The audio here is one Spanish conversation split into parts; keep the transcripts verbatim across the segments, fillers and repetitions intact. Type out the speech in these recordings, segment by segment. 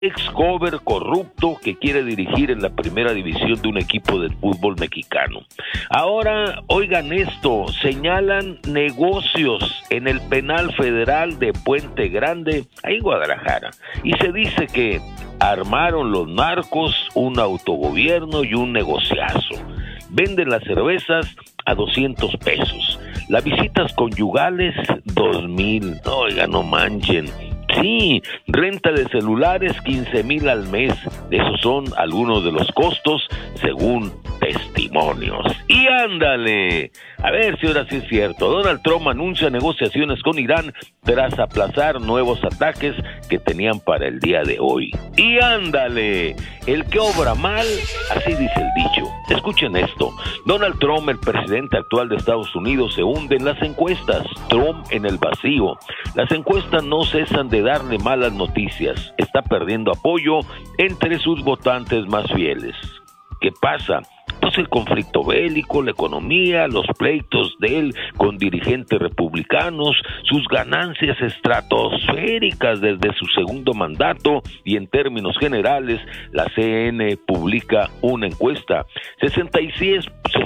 ex cover corrupto que quiere dirigir en la primera división de un equipo del fútbol mexicano. Ahora, oigan esto, señalan negocios en el penal federal de Puente Grande, ahí en Guadalajara, y se dice que armaron los narcos un autogobierno y un negociazo. Venden las cervezas a doscientos pesos, las visitas conyugales dos mil, oiga, no manchen. Sí, renta de celulares quince mil al mes. Esos son algunos de los costos según testimonios. Y ándale, a ver si ahora sí es cierto. Donald Trump anuncia negociaciones con Irán tras aplazar nuevos ataques que tenían para el día de hoy. Y ándale, el que obra mal, así dice el dicho. Escuchen esto, Donald Trump, el presidente actual de Estados Unidos, se hunde en las encuestas. Trump en el vacío. Las encuestas no cesan de darle malas noticias. Está perdiendo apoyo entre sus votantes más fieles. ¿Qué pasa? Pues el conflicto bélico, la economía, los pleitos de él con dirigentes republicanos, sus ganancias estratosféricas desde su segundo mandato, y en términos generales, la C N N publica una encuesta. sesenta y seis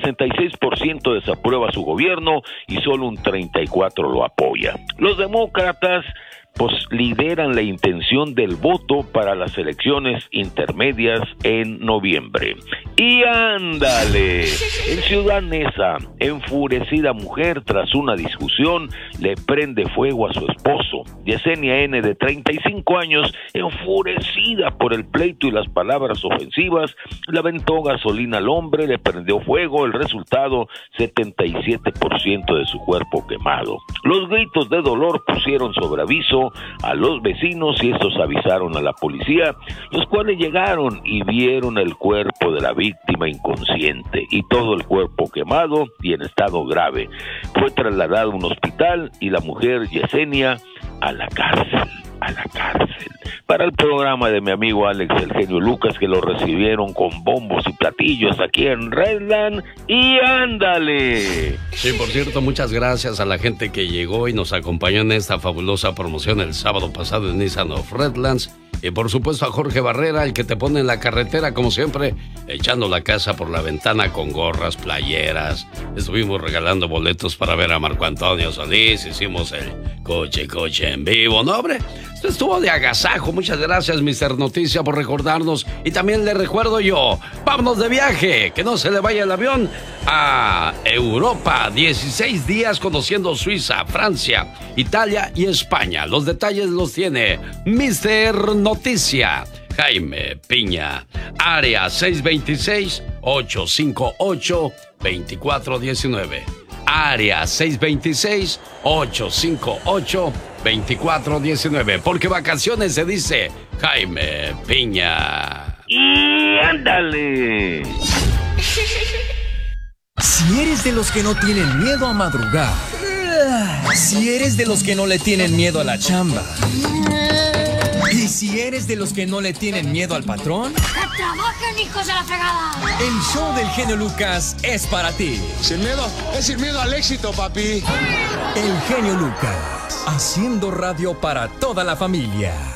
por ciento desaprueba su gobierno y solo un treinta y cuatro por ciento lo apoya. Los demócratas pues lideran la intención del voto para las elecciones intermedias en noviembre. Y ándale, en Ciudad Neza, enfurecida mujer tras una discusión le prende fuego a su esposo. Yesenia N, de treinta y cinco años, enfurecida por el pleito y las palabras ofensivas, le aventó gasolina al hombre, le prendió fuego. El resultado, setenta y siete por ciento de su cuerpo quemado. Los gritos de dolor pusieron sobre aviso a los vecinos y estos avisaron a la policía, los cuales llegaron y vieron el cuerpo de la víctima inconsciente y todo el cuerpo quemado y en estado grave. Fue trasladado a un hospital y la mujer Yesenia a la cárcel, a la cárcel. Para el programa de mi amigo Alex El Genio Lucas, que lo recibieron con bombos y platillos aquí en Redland, y ándale. Sí, por cierto, muchas gracias a la gente que llegó y nos acompañó en esta fabulosa promoción el sábado pasado en Nissan of Redlands. Y por supuesto a Jorge Barrera, el que te pone en la carretera, como siempre, echando la casa por la ventana con gorras, playeras. Estuvimos regalando boletos para ver a Marco Antonio Solís. Hicimos el coche, coche en vivo, ¿no, hombre? Esto estuvo de agasajo. Muchas gracias, mister Noticia, por recordarnos. Y también le recuerdo yo, vámonos de viaje, que no se le vaya el avión a Europa. dieciséis días conociendo Suiza, Francia, Italia y España. Los detalles los tiene mister Noticia, Jaime Piña. Área seis dos seis, ocho cinco ocho, dos cuatro uno nueve. Área seis dos seis, ocho cinco ocho, dos cuatro uno nueve. Porque vacaciones se dice Jaime Piña. Y ándale. Si eres de los que no tienen miedo a madrugar, si eres de los que no le tienen miedo a la chamba, y si eres de los que no le tienen miedo al patrón, ¡que trabajen, hijos de la fregada! El show del genio Lucas es para ti. Sin miedo, es sin miedo al éxito, papi. El genio Lucas, haciendo radio para toda la familia.